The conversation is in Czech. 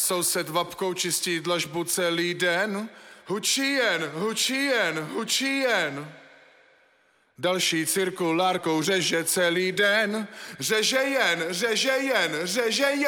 Soused vapkou čistí dlažbu celý den. Hučí jen. Další cirkulárkou řeže celý den. Řeže jen.